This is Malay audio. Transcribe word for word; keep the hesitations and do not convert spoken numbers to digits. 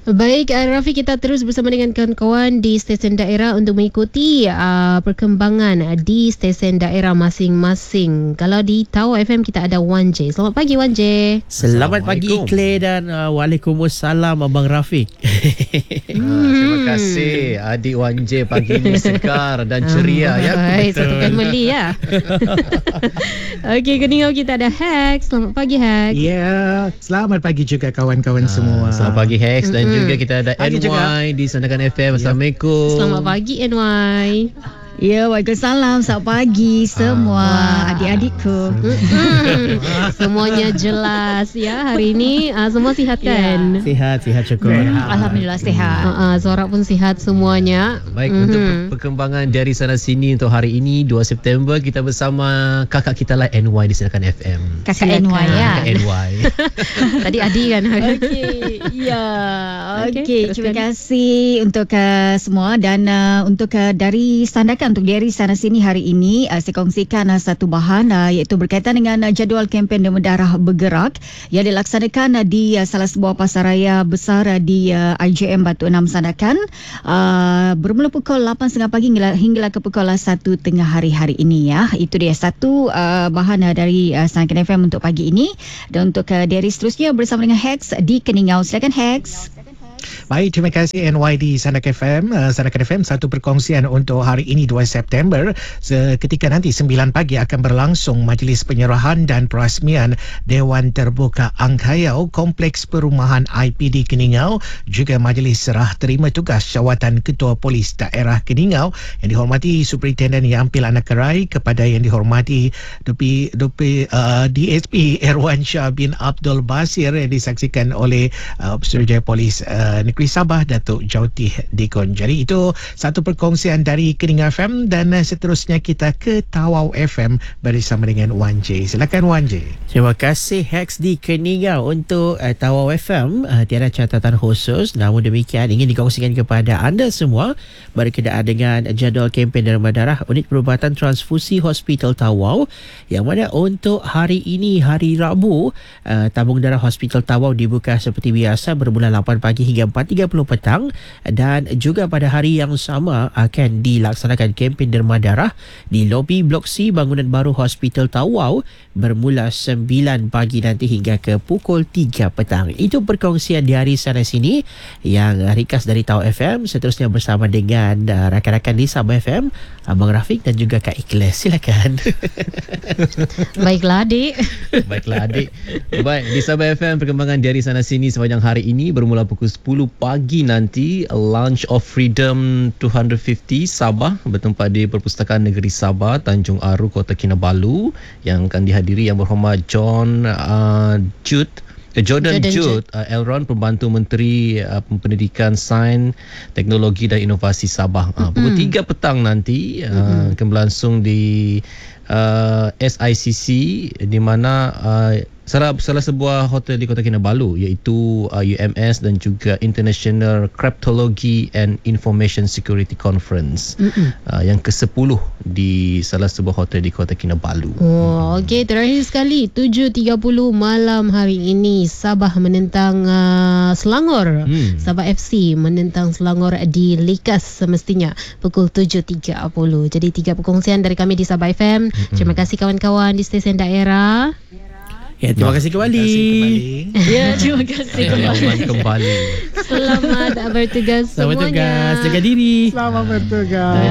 Baik, uh, Rafi, kita terus bersama dengan kawan-kawan di stesen daerah untuk mengikuti uh, perkembangan uh, di stesen daerah masing-masing. Kalau di Tawau F M kita ada Wan J. Selamat pagi Wan J. Selamat pagi Clay dan uh, Waalaikumsalam Abang Rafiq. hmm. uh, Terima kasih adik Wan J, pagi ini segar dan ceria. ya. Baik, satu family ya. Okey, Keningau kita ada Hex. Selamat pagi Hex. Ya, yeah. Selamat pagi juga kawan-kawan uh, semua. Selamat pagi Hex dan Mm-mm. juga kita ada Pagi N Y juga. di Sandakan F M. Assalamualaikum. Selamat pagi N Y. Ya, waalaikumsalam. Selamat pagi semua Ah. adik-adikku. Mm-mm. Semuanya jelas ya hari ini. Uh, semua sihat kan? Sihat, sihat syukur. Alhamdulillah sihat. Uh, uh, sorak pun sihat semuanya. Baik, Mhm. untuk per- perkembangan dari sana sini untuk hari ini dua September kita bersama kakak kita lah N Y di Sandakan F M. Kakak Silakan. N Y ya. Kakak N Y. Tadi Adi kan? Okey, ya. Okey, Okey, terima teruskan. kasih untuk uh, semua dan uh, untuk uh, dari Sandakan, untuk dari sana sini hari ini uh, saya kongsikan uh, satu bahan uh, iaitu berkaitan dengan uh, jadual kempen Demam Darah Bergerak yang dilaksanakan uh, di uh, salah sebuah pasaraya besar uh, di uh, I J M Batu Enam Sandakan uh, bermula pukul lapan tiga puluh pagi hingga, hingga ke pukul satu tengah hari hari ini ya. Itu dia satu uh, bahan uh, dari uh, Sandakan F M untuk pagi ini. Dan untuk uh, dari seterusnya bersama dengan Hex di Keningau. Silakan Hex. Baik, terima kasih N Y di Sandakan F M. Uh, Sandakan F M, satu perkongsian untuk hari ini dua September. Seketika nanti sembilan pagi akan berlangsung majlis penyerahan dan perasmian Dewan Terbuka Angkayau Kompleks Perumahan I P D Keningau, juga majlis serah terima tugas jawatan Ketua Polis Daerah Keningau yang dihormati Superintenden Yampil Anak Kerai, kepada yang dihormati Dupi, Dupi, uh, D S P Erwan Shah bin Abdul Basir, yang disaksikan oleh uh, Pesuruhjaya Polis uh, Negeri Sabah Datuk Jauti Dikon. Jadi itu satu perkongsian dari Keningau F M dan uh, seterusnya kita ke Tawau F M bersama dengan Wan J. Silakan Wan J. Terima kasih Hex di Keningau untuk uh, Tawau F M. Uh, tiada catatan khusus, namun demikian ingin dikongsikan kepada anda semua berkenaan dengan jadual kempen derma darah Unit Perubatan Transfusi Hospital Tawau, yang mana untuk hari ini, hari Rabu, uh, tabung darah Hospital Tawau dibuka seperti biasa bermula lapan pagi hingga empat tiga puluh petang, dan juga pada hari yang sama akan dilaksanakan kempen derma darah di lobi Blok C bangunan baru Hospital Tawau bermula sembilan pagi nanti hingga ke pukul tiga petang. Itu perkongsian di hari sana sini yang ringkas dari Tawau F M. Seterusnya bersama dengan uh, rakan-rakan di Sabah F M, Abang Rafiq dan juga Kak Ikhlas. Silakan. Baiklah adik. Baiklah adik. Baik, di Sabah F M perkembangan dari sana sini sepanjang hari ini bermula pukul sepuluh pagi nanti Launch of Freedom dua lima puluh Sabah bertempat di Perpustakaan Negeri Sabah, Tanjung Aru, Kota Kinabalu, yang akan dihadiri Yang Berhormat John uh, Jude Jordan, Jordan Jude, uh, Elron, Pembantu Menteri uh, Pendidikan, Sains, Teknologi dan Inovasi Sabah. Uh, pukul tiga petang nanti uh, mm-hmm. akan berlangsung di uh, S I C C, di mana uh, salah salah sebuah hotel di Kota Kinabalu, iaitu uh, U M S dan juga International Cryptology and Information Security Conference uh, yang kesepuluh di salah sebuah hotel di Kota Kinabalu. Oh, okey, terakhir sekali tujuh tiga puluh malam hari ini Sabah menentang uh, Selangor. Hmm. Sabah F C menentang Selangor di Likas semestinya pukul tujuh tiga puluh. Jadi tiga perkongsian dari kami di Sabah F M. Hmm. Terima kasih kawan-kawan di stesen daerah. Ya, terima kasih kembali. Terima kasih kembali. Ya, terima kasih kembali. Selamat kembali. Selamat bertugas Selamat semuanya. bertugas. Jaga diri. Selamat bertugas.